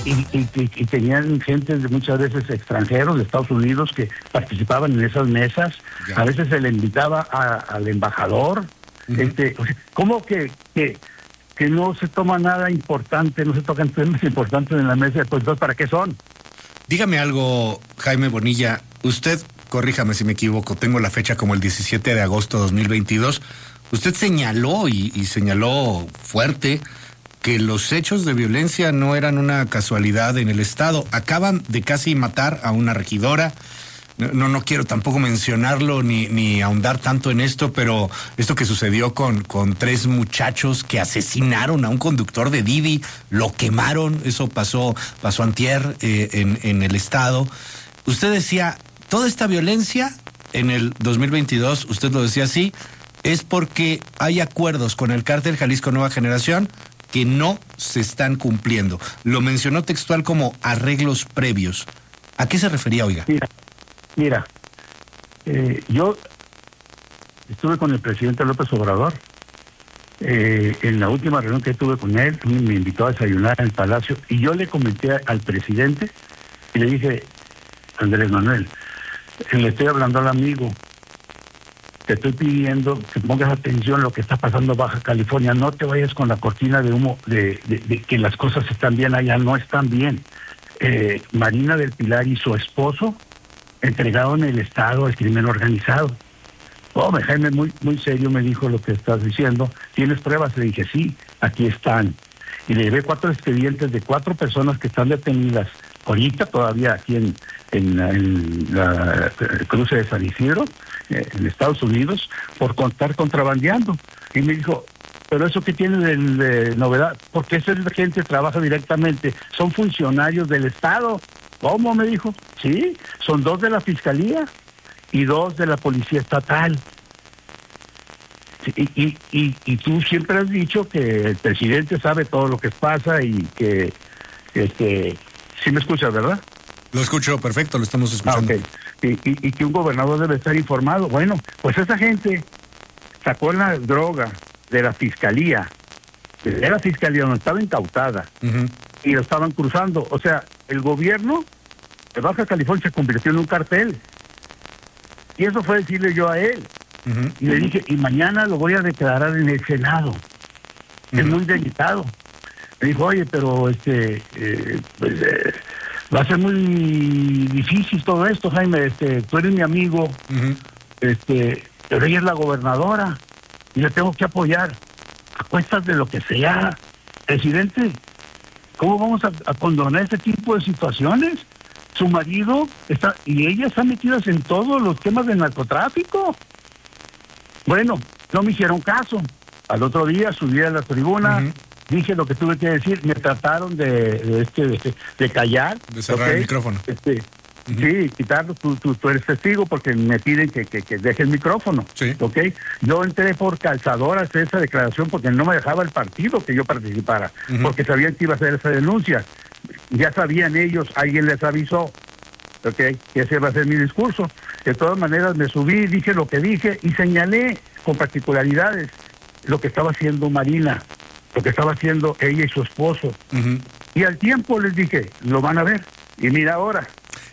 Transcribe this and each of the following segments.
y tenían gente de muchas veces extranjeros de Estados Unidos que participaban en esas mesas. Ya. A veces se le invitaba al embajador. O sea, ¿cómo que no se toma nada importante, no se tocan temas importantes en la mesa? Pues entonces, ¿para qué son? Dígame algo, Jaime Bonilla. Usted, corríjame si me equivoco, tengo la fecha como el 17 de agosto de 2022. Usted señaló y señaló fuerte que los hechos de violencia no eran una casualidad en el Estado. Acaban de casi matar a una regidora. No quiero tampoco mencionarlo ni ahondar tanto en esto, pero esto que sucedió con 3 muchachos que asesinaron a un conductor de Didi, lo quemaron, eso pasó antier en el Estado. Usted decía, toda esta violencia en el 2022, usted lo decía así, es porque hay acuerdos con el Cártel Jalisco Nueva Generación que no se están cumpliendo. Lo mencionó textual como arreglos previos. ¿A qué se refería, oiga? Mira, yo estuve con el presidente López Obrador. En la última reunión que tuve con él, me invitó a desayunar en el Palacio y yo le comenté al presidente y le dije, Andrés Manuel, le estoy hablando al amigo, te estoy pidiendo que pongas atención a lo que está pasando en Baja California, no te vayas con la cortina de humo de que las cosas están bien allá, no están bien. Marina del Pilar y su esposo entregaron el Estado al crimen organizado. Jaime, muy serio me dijo lo que estás diciendo. ¿Tienes pruebas? Le dije, sí, aquí están. Y le llevé 4 expedientes de 4 personas que están detenidas ahorita todavía aquí en la cruce de San Isidro, en Estados Unidos, por estar contrabandeando. Y me dijo, ¿pero eso qué tiene de novedad? Porque esa gente que trabaja directamente, son funcionarios del Estado. ¿Cómo? Me dijo. Sí, son 2 de la Fiscalía y 2 de la Policía Estatal. Y tú siempre has dicho que el presidente sabe todo lo que pasa y que, sí me escuchas, ¿verdad? Lo escucho perfecto, lo estamos escuchando. Okay. Y que un gobernador debe estar informado. Bueno, pues esa gente sacó la droga de la Fiscalía donde estaba incautada, y lo estaban cruzando. O sea, el gobierno de Baja California se convirtió en un cartel. Y eso fue decirle yo a él. Y le dije, y mañana lo voy a declarar en el Senado. Es muy delicado. Me dijo, oye, pero va a ser muy difícil todo esto, Jaime. Tú eres mi amigo, pero ella es la gobernadora y le tengo que apoyar a cuestas de lo que sea. Presidente, ¿cómo vamos a condonar este tipo de situaciones? Su marido está, y ella están metidas en todos los temas del narcotráfico. Bueno, no me hicieron caso. Al otro día subí a la tribuna, dije lo que tuve que decir, me trataron de callar. De cerrar el micrófono. Sí, quitarlo, tú eres testigo porque me piden que deje el micrófono. Sí. ¿Ok? Yo entré por calzador a hacer esa declaración porque no me dejaba el partido que yo participara, porque sabían que iba a hacer esa denuncia. Ya sabían ellos, alguien les avisó, ¿ok? Que ese va a ser mi discurso. De todas maneras me subí, dije lo que dije y señalé con particularidades lo que estaba haciendo Marina, lo que estaba haciendo ella y su esposo. Y al tiempo les dije, lo van a ver. Y mira ahora.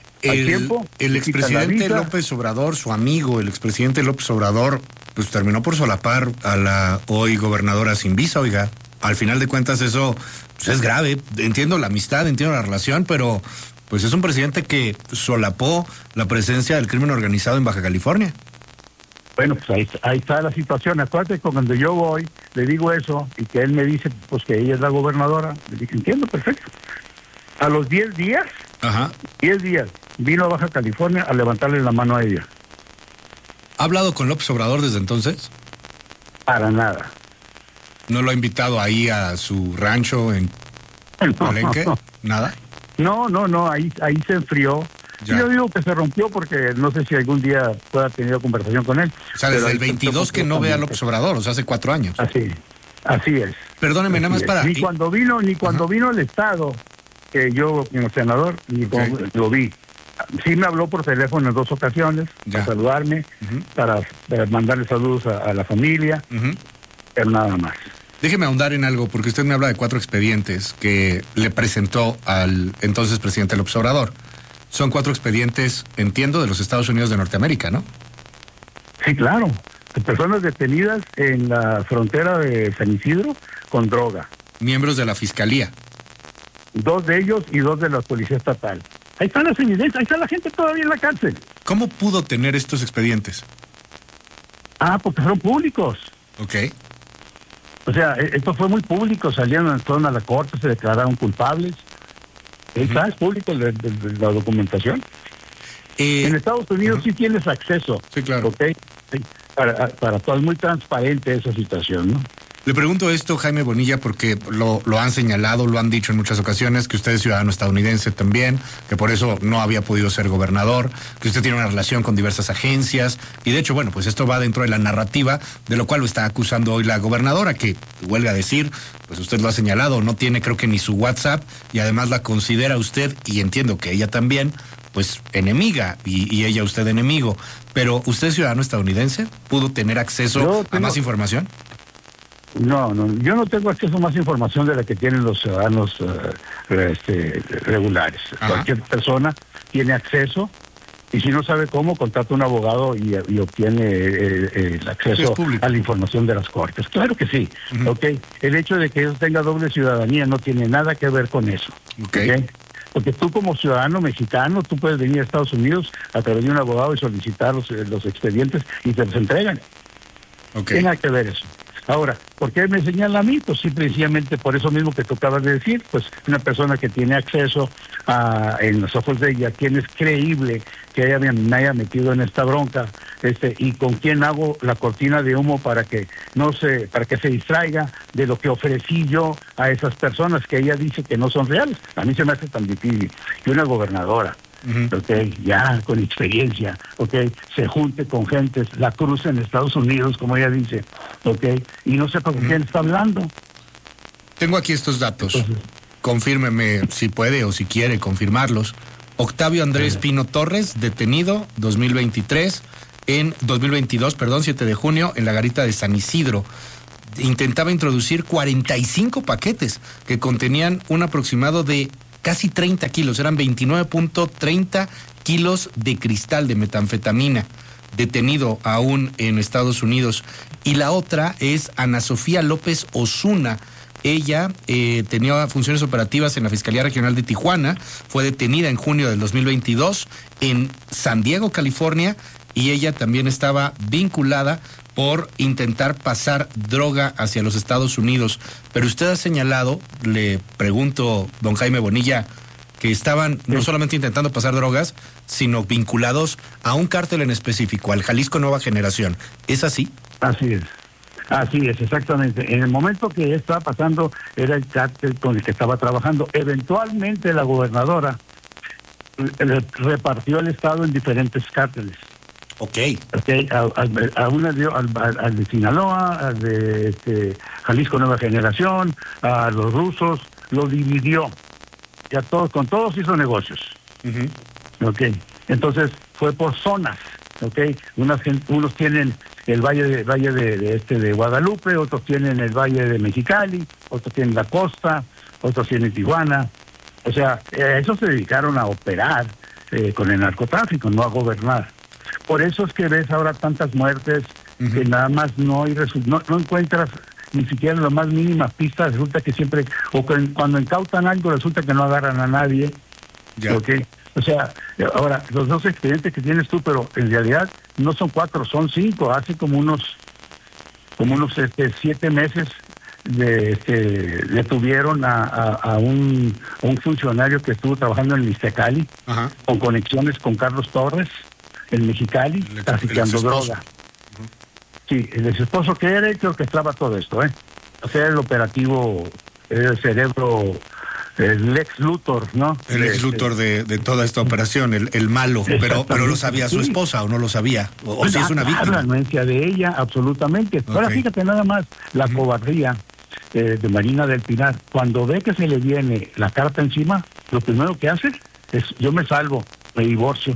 El expresidente López Obrador, su amigo, el expresidente López Obrador, pues terminó por solapar a la hoy gobernadora sin visa, oiga. Al final de cuentas eso pues, es grave. Entiendo la amistad, entiendo la relación, pero pues es un presidente que solapó la presencia del crimen organizado en Baja California. Bueno, pues ahí está la situación. Acuérdate que cuando yo voy, le digo eso, y que él me dice pues que ella es la gobernadora, le dije, entiendo, perfecto. A los 10 días, 10 días, vino a Baja California a levantarle la mano a ella. ¿Ha hablado con López Obrador desde entonces? Para nada. ¿No lo ha invitado ahí a su rancho en Palenque? ¿Nada? No, ahí se enfrió. Yo digo que se rompió porque no sé si algún día pueda tener conversación con él. O sea, desde el 22 que no ve a López Obrador, o sea, hace 4 años. Así es. Perdóneme, nada más para... Ni cuando vino el Estado, que yo como senador, lo vi. Sí me habló por teléfono en 2 ocasiones, para saludarme, para mandarle saludos a la familia, pero nada más. Déjeme ahondar en algo, porque usted me habla de 4 expedientes que le presentó al entonces presidente López Obrador. Son 4 expedientes, entiendo, de los Estados Unidos de Norteamérica, ¿no? Sí, claro. Personas detenidas en la frontera de San Isidro con droga. Miembros de la Fiscalía. 2 de ellos y 2 de la Policía Estatal. Ahí están las evidencias, ahí está la gente todavía en la cárcel. ¿Cómo pudo tener estos expedientes? Porque fueron públicos. Ok. O sea, esto fue muy público, fueron a la corte, se declararon culpables. Es público la documentación. En Estados Unidos sí tienes acceso. Sí, claro. ¿Okay? Sí, para todo, es muy transparente esa situación, ¿no? Le pregunto esto, Jaime Bonilla, porque lo han señalado, lo han dicho en muchas ocasiones, que usted es ciudadano estadounidense también, que por eso no había podido ser gobernador, que usted tiene una relación con diversas agencias, y de hecho, bueno, pues esto va dentro de la narrativa, de lo cual lo está acusando hoy la gobernadora, que huelga decir, pues usted lo ha señalado, no tiene creo que ni su WhatsApp, y además la considera usted, y entiendo que ella también, pues enemiga, y ella usted enemigo. Pero, ¿usted es ciudadano estadounidense? ¿Pudo tener acceso a más información? No, yo no tengo acceso a más información de la que tienen los ciudadanos regulares. Ajá. Cualquier persona tiene acceso, y si no sabe cómo, contrata un abogado y obtiene el acceso a la información de las cortes. Claro que sí. Okay. El hecho de que ellos tengan doble ciudadanía no tiene nada que ver con eso. Okay. Porque tú como ciudadano mexicano, tú puedes venir a Estados Unidos a través de un abogado y solicitar los expedientes y te los entregan. Tiene nada que ver eso. Ahora, ¿por qué me señala a mí? Pues simplemente por eso mismo que tú acabas de decir, pues una persona que tiene acceso en los ojos de ella, quien es creíble que ella me haya metido en esta bronca, y con quién hago la cortina de humo para que se distraiga de lo que ofrecí yo a esas personas que ella dice que no son reales. A mí se me hace tan difícil que una gobernadora, ya con experiencia, se junte con gentes, la cruce en Estados Unidos, como ella dice, y no sepa con quién está hablando. Tengo aquí estos datos. Entonces, confírmeme si puede o si quiere confirmarlos. Octavio Andrés Pino Torres, detenido 2022, 7 de junio, en la garita de San Isidro. Intentaba introducir 45 paquetes que contenían un aproximado de casi 30 kilos, eran 29.30 kilos de cristal de metanfetamina, detenido aún en Estados Unidos. Y la otra es Ana Sofía López Osuna. Ella tenía funciones operativas en la Fiscalía Regional de Tijuana, fue detenida en junio del 2022 en San Diego, California, y ella también estaba vinculada por intentar pasar droga hacia los Estados Unidos. Pero usted ha señalado, le pregunto, don Jaime Bonilla, que estaban no solamente intentando pasar drogas, sino vinculados a un cártel en específico, al Jalisco Nueva Generación. ¿Es así? Así es, exactamente. En el momento que estaba pasando, era el cártel con el que estaba trabajando. Eventualmente la gobernadora repartió el estado en diferentes cárteles. A una dio al de Sinaloa, al de Jalisco Nueva Generación, a los rusos, lo dividió. Ya con todos hizo negocios. Entonces fue por zonas. Unos tienen el valle de Guadalupe, otros tienen el valle de Mexicali, otros tienen la costa, otros tienen Tijuana. O sea, a eso se dedicaron a operar con el narcotráfico, no a gobernar. Por eso es que ves ahora tantas muertes, que nada más no encuentras ni siquiera la más mínima pista. Resulta que siempre, cuando incautan algo, resulta que no agarran a nadie. O sea, ahora, los 2 expedientes que tienes tú, pero en realidad no son 4, son 5. Hace como unos 7 meses detuvieron a un funcionario que estuvo trabajando en Mexicali, con conexiones con Carlos Torres, en Mexicali, traficando droga. Sí, el ex esposo que era el que orquestaba todo esto, O sea, el operativo, el cerebro, el ex Luthor, ¿no? El ex Luthor de toda esta operación, el malo, pero lo sabía su esposa o no lo sabía, o si es una víctima. La anuencia de ella, absolutamente. Ahora fíjate nada más la cobardía de Marina del Pilar. Cuando ve que se le viene la carta encima, lo primero que hace es: yo me salvo, me divorcio.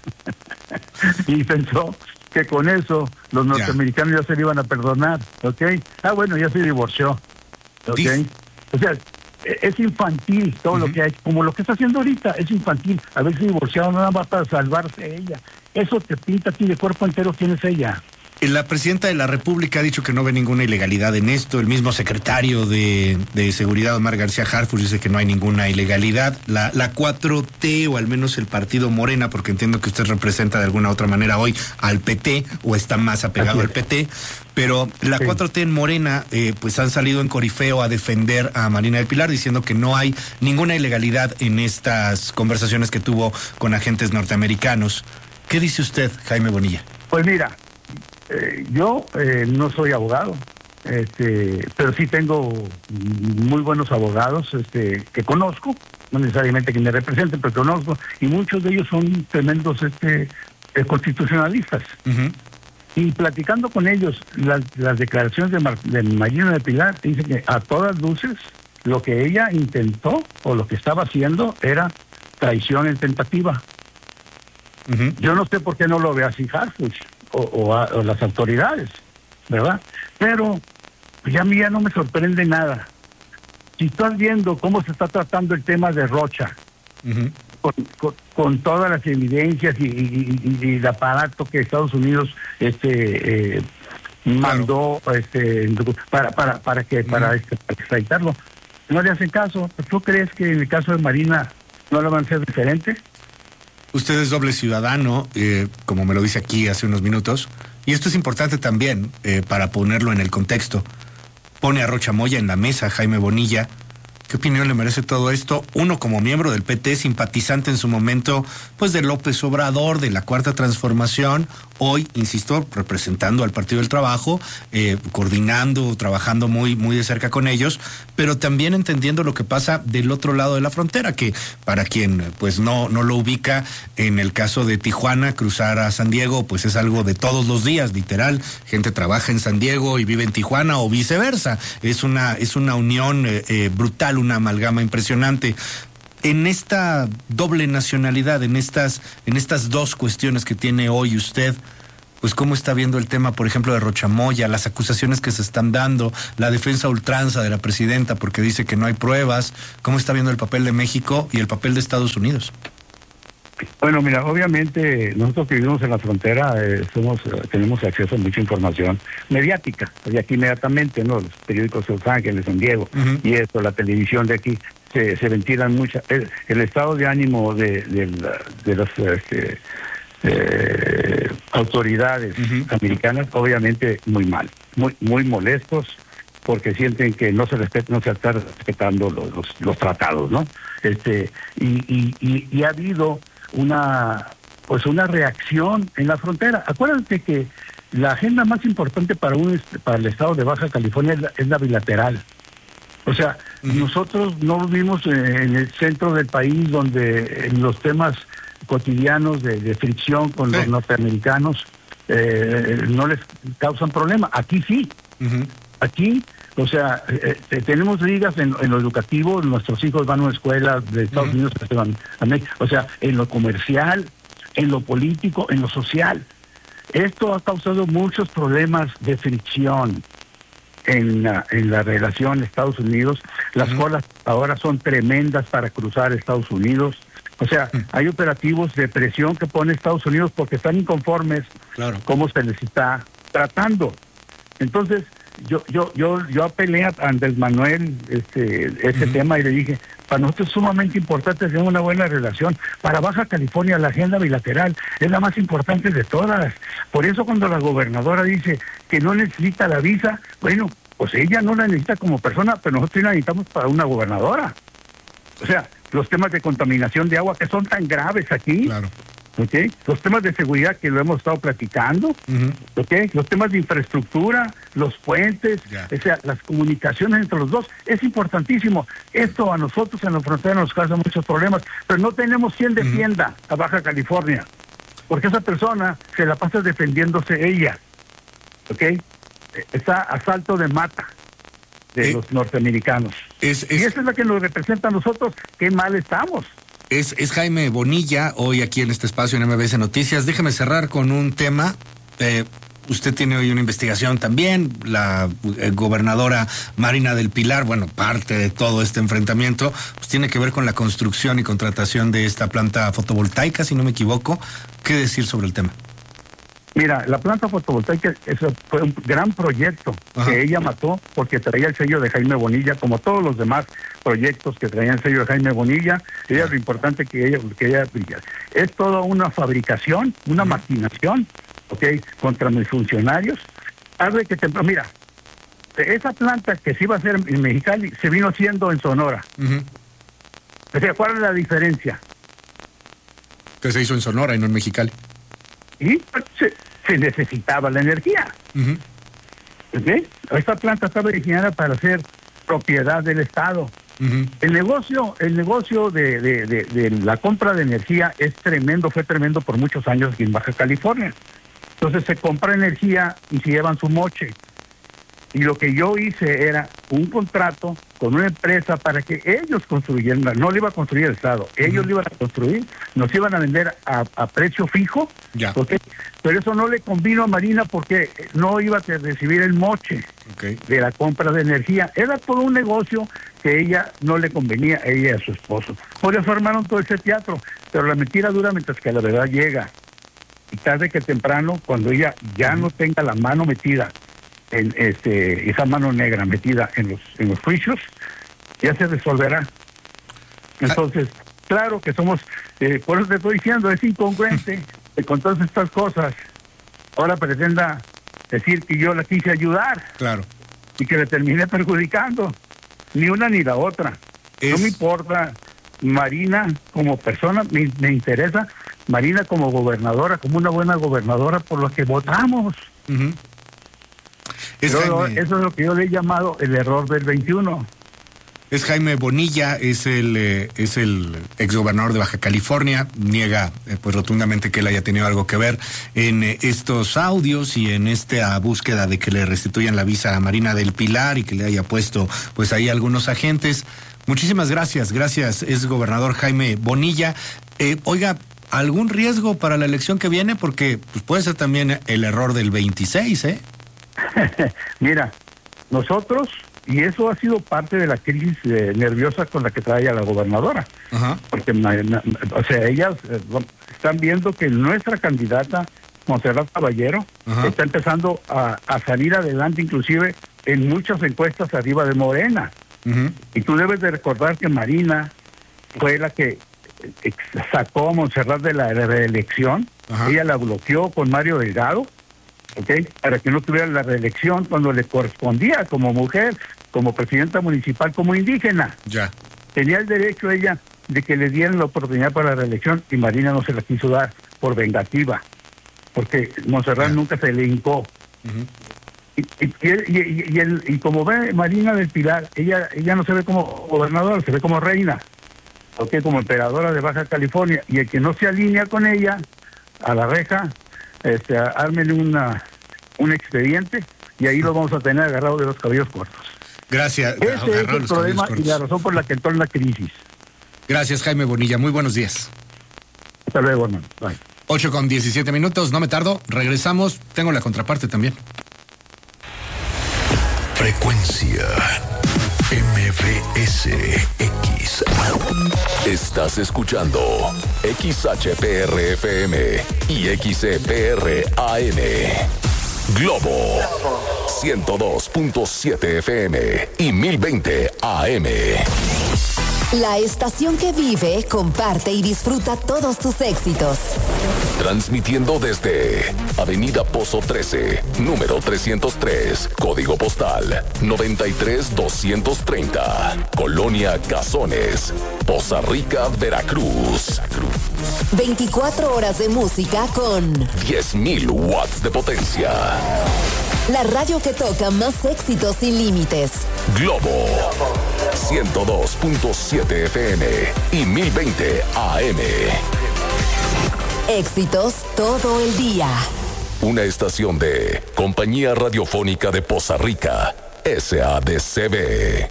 Y pensó que con eso los norteamericanos ya se le iban a perdonar, bueno, ya se divorció. ¿Okay? O sea, es infantil todo lo que hay, como lo que está haciendo ahorita, es infantil. A veces divorciado nada más para salvarse ella. Eso te pinta a ti de cuerpo entero quién es ella. La presidenta de la República ha dicho que no ve ninguna ilegalidad en esto. El mismo secretario de Seguridad, Omar García Harfuch, dice que no hay ninguna ilegalidad. La 4T, o al menos el partido Morena, porque entiendo que usted representa de alguna otra manera hoy al PT, o está más apegado al PT, pero la 4T en Morena, pues han salido en corifeo a defender a Marina del Pilar, diciendo que no hay ninguna ilegalidad en estas conversaciones que tuvo con agentes norteamericanos. ¿Qué dice usted, Jaime Bonilla? Pues mira, yo no soy abogado, pero sí tengo muy buenos abogados que conozco, no necesariamente que me representen, pero conozco, y muchos de ellos son tremendos constitucionalistas. Y platicando con ellos, las declaraciones de Marina del Pilar dicen que a todas luces lo que ella intentó o lo que estaba haciendo era traición en tentativa. Yo no sé por qué no lo ve así Harfuch o las autoridades, ¿verdad? Pero pues a mí ya no me sorprende nada. Si estás viendo cómo se está tratando el tema de Rocha, con todas las evidencias y el aparato que Estados Unidos mandó para extraditarlo, no le hacen caso. ¿Tú crees que en el caso de Marina no lo van a hacer diferente? Usted es doble ciudadano, como me lo dice aquí hace unos minutos, y esto es importante también para ponerlo en el contexto. Pone a Rocha Moya en la mesa, Jaime Bonilla. ¿Qué opinión le merece todo esto? Uno, como miembro del PT, simpatizante en su momento, pues de López Obrador, de la Cuarta Transformación, hoy, insisto, representando al Partido del Trabajo, coordinando, trabajando muy, muy de cerca con ellos, pero también entendiendo lo que pasa del otro lado de la frontera, que para quien pues no lo ubica, en el caso de Tijuana, cruzar a San Diego, pues es algo de todos los días, literal. Gente trabaja en San Diego y vive en Tijuana o viceversa. Es una unión brutal, una amalgama impresionante. En esta doble nacionalidad, en estas dos cuestiones que tiene hoy usted, pues cómo está viendo el tema, por ejemplo, de Rocha Moya, las acusaciones que se están dando, la defensa a ultranza de la presidenta porque dice que no hay pruebas, cómo está viendo el papel de México y el papel de Estados Unidos. Bueno, mira, obviamente nosotros que vivimos en la frontera tenemos acceso a mucha información mediática, de aquí inmediatamente, ¿no? Los periódicos de Los Ángeles, San Diego, y esto, la televisión de aquí, se ventilan muchas. El estado de ánimo de las autoridades americanas, obviamente muy mal, muy molestos, porque sienten que no se están respetando los tratados, ¿no? Y ha habido una reacción en la frontera. Acuérdate que la agenda más importante para el estado de Baja California es la bilateral. O sea, nosotros no vivimos en el centro del país donde los temas cotidianos de fricción con los norteamericanos no les causan problema. Aquí sí. Aquí, o sea, tenemos ligas en lo educativo, nuestros hijos van a una escuela de Estados Unidos, o sea, en lo comercial, en lo político, en lo social. Esto ha causado muchos problemas de fricción en la relación Estados Unidos. Las colas ahora son tremendas para cruzar Estados Unidos. O sea, hay operativos de presión que pone Estados Unidos porque están inconformes cómo se les está tratando. Entonces, yo apelé a Andrés Manuel ese tema y le dije, para nosotros es sumamente importante tener una buena relación. Para Baja California la agenda bilateral es la más importante de todas. Por eso cuando la gobernadora dice que no necesita la visa, bueno, pues ella no la necesita como persona, pero nosotros la necesitamos para una gobernadora. O sea, los temas de contaminación de agua que son tan graves aquí. ¿Okay? Los temas de seguridad que lo hemos estado platicando, ¿okay? Los temas de infraestructura, los puentes, o sea, las comunicaciones entre los dos, es importantísimo. Esto a nosotros en la frontera nos causa muchos problemas, pero no tenemos quien defienda a Baja California, porque esa persona se la pasa defendiéndose ella, ¿ok? Está a salto de mata de los norteamericanos. Y esa es la que nos representa a nosotros, qué mal estamos. Es Jaime Bonilla, hoy aquí en este espacio en MBS Noticias. Déjeme cerrar con un tema. usted tiene hoy una investigación también, la gobernadora Marina del Pilar, bueno, parte de todo este enfrentamiento, pues tiene que ver con la construcción y contratación de esta planta fotovoltaica, si no me equivoco. ¿Qué decir sobre el tema? Mira, la planta fotovoltaica, eso fue un gran proyecto. Ajá. Que ella mató porque traía el sello de Jaime Bonilla, como todos los demás proyectos que traían el sello de Jaime Bonilla. Ella, lo importante que ella es toda una fabricación, una maquinación, ¿ok? Contra mis funcionarios. Tarde que temprano, mira, esa planta que se iba a hacer en Mexicali se vino haciendo en Sonora. O sea, ¿cuál es la diferencia? Que se hizo en Sonora y no en Mexicali. Y se necesitaba la energía. ¿Okay? Esta planta estaba diseñada para ser propiedad del Estado. El negocio de la compra de energía es tremendo, fue tremendo por muchos años aquí en Baja California. Entonces se compra energía y se llevan su moche. Y lo que yo hice era un contrato con una empresa para que ellos construyeran, no le iba a construir el Estado, ellos le iban a construir, nos iban a vender a precio fijo, ¿okay? Pero eso no le convino a Marina porque no iba a recibir el moche de la compra de energía. Era todo un negocio que ella no le convenía a ella y a su esposo. Por eso armaron todo ese teatro, pero la mentira dura mientras que la verdad llega. Y tarde que temprano, cuando ella ya no tenga la mano metida en esa mano negra metida en los juicios, ya se resolverá. Entonces, claro que somos, por eso te estoy diciendo, es incongruente que con todas estas cosas ahora pretenda decir que yo la quise ayudar. Claro. Y que le terminé perjudicando. Ni una ni la otra. No me importa Marina como persona, me interesa Marina como gobernadora, como una buena gobernadora por la que votamos. Eso es lo que yo le he llamado el error del 21. Es Jaime Bonilla, es el exgobernador de Baja California, niega pues rotundamente que él haya tenido algo que ver en estos audios y en esta búsqueda de que le restituyan la visa a Marina del Pilar y que le haya puesto pues ahí algunos agentes. Muchísimas gracias, exgobernador Jaime Bonilla. Oiga, ¿algún riesgo para la elección que viene? Porque pues, puede ser también el error del 26, ¿eh? Mira, nosotros, y eso ha sido parte de la crisis nerviosa con la que trae a la gobernadora. Porque, o sea, ellas están viendo que nuestra candidata, Montserrat Caballero, está empezando a salir adelante, inclusive en muchas encuestas arriba de Morena. Y tú debes de recordar que Marina fue la que sacó a Montserrat de la reelección. Ella la bloqueó con Mario Delgado, para que no tuviera la reelección cuando le correspondía como mujer, como presidenta municipal, como indígena. Tenía el derecho ella de que le dieran la oportunidad para la reelección y Marina no se la quiso dar por vengativa, porque Montserrat nunca se le hincó. Y como ve Marina del Pilar, ella no se ve como gobernadora, se ve como reina, como emperadora de Baja California, y el que no se alinea con ella, a la reja, ármenle un expediente y ahí lo vamos a tener agarrado de los cabellos cortos. Gracias. Ese es el problema y la razón por la que entró en la crisis. Gracias, Jaime Bonilla. Muy buenos días. Hasta luego, hermano. Bye. 8:17, no me tardo. Regresamos. Tengo la contraparte también. Frecuencia MBS X. Estás escuchando XHPR-FM y XCPR-AM. Globo 102.7 FM y 1020 AM. La estación que vive, comparte y disfruta todos tus éxitos. Transmitiendo desde Avenida Pozo 13, número 303, código postal 93230, Colonia Cazones, Poza Rica, Veracruz. 24 horas de música con 10,000 watts de potencia. La radio que toca más éxitos sin límites. Globo 102.7 FM y 1020 AM. Éxitos todo el día. Una estación de Compañía Radiofónica de Poza Rica, SADCB.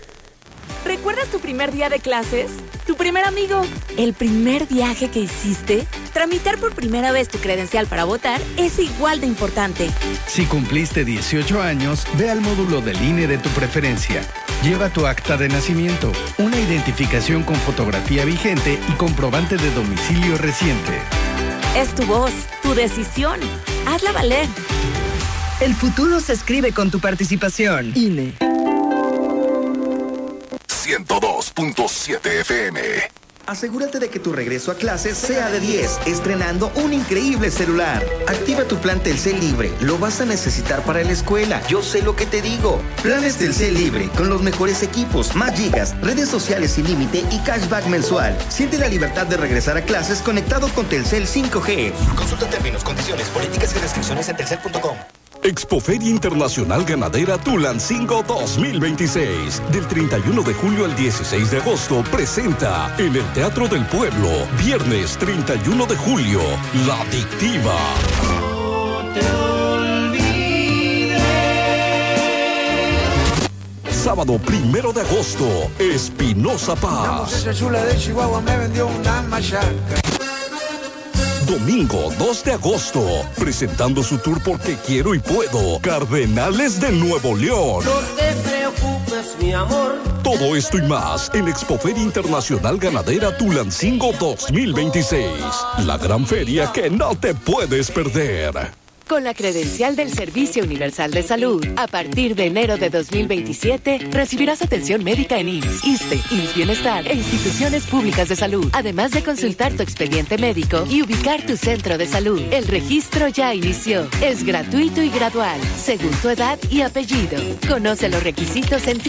¿Recuerdas tu primer día de clases? ¿Tu primer amigo? ¿El primer viaje que hiciste? Tramitar por primera vez tu credencial para votar es igual de importante. Si cumpliste 18 años, ve al módulo del INE de tu preferencia. Lleva tu acta de nacimiento, una identificación con fotografía vigente y comprobante de domicilio reciente. Es tu voz, tu decisión. Hazla valer. El futuro se escribe con tu participación. INE. 102.7 FM. Asegúrate de que tu regreso a clases sea de 10, estrenando un increíble celular. Activa tu plan Telcel Libre, lo vas a necesitar para la escuela, yo sé lo que te digo. Planes Telcel Libre, con los mejores equipos, más gigas, redes sociales sin límite y cashback mensual. Siente la libertad de regresar a clases conectado con Telcel 5G. Consulta términos, condiciones, políticas y restricciones en telcel.com. Expoferia Internacional Ganadera Tulancingo 2026. Del 31 de julio al 16 de agosto presenta en el Teatro del Pueblo. Viernes 31 de julio, La Adictiva. No te olvides. Sábado 1 de agosto, Espinosa Paz. La muchacha chula de Chihuahua me vendió una machaca. Domingo 2 de agosto, presentando su tour Porque Quiero y Puedo, Cardenales de Nuevo León. No te preocupes, mi amor. Todo esto y más en Expoferia Internacional Ganadera Tulancingo 2026. La gran feria que no te puedes perder. Con la credencial del Servicio Universal de Salud, a partir de enero de 2027, recibirás atención médica en IMSS, ISSSTE, IMSS Bienestar e instituciones públicas de salud, además de consultar tu expediente médico y ubicar tu centro de salud. El registro ya inició. Es gratuito y gradual, según tu edad y apellido. Conoce los requisitos en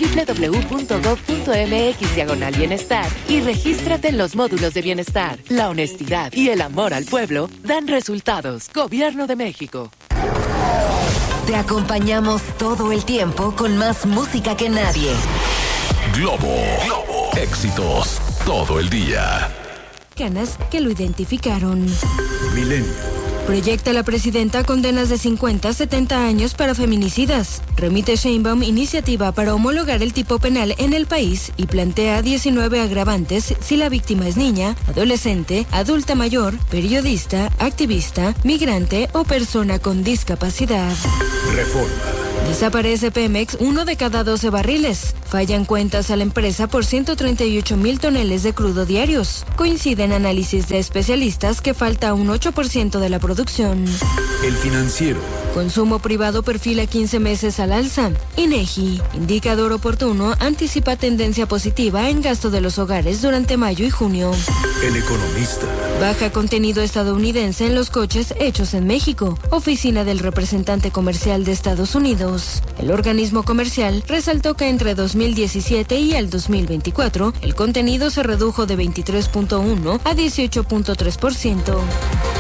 www.gov.mx/bienestar y regístrate en los módulos de bienestar. La honestidad y el amor al pueblo dan resultados. Gobierno de México. Te acompañamos todo el tiempo con más música que nadie. Globo. Éxitos todo el día. Canas que lo identificaron. Milenio. Proyecta la presidenta condenas de 50 a 70 años para feminicidas. Remite Sheinbaum iniciativa para homologar el tipo penal en el país y plantea 19 agravantes si la víctima es niña, adolescente, adulta mayor, periodista, activista, migrante o persona con discapacidad. Reforma. Desaparece Pemex 1 de cada 12 barriles. Fallan cuentas a la empresa por 138,000 toneladas de crudo diarios. Coinciden análisis de especialistas que falta un 8% de la producción. El Financiero. Consumo privado perfila 15 meses al alza. INEGI, indicador oportuno, anticipa tendencia positiva en gasto de los hogares durante mayo y junio. El Economista. Baja contenido estadounidense en los coches hechos en México. Oficina del representante comercial de Estados Unidos. El organismo comercial resaltó que entre 2017 y el 2024, el contenido se redujo de 23.1 a 18.3%.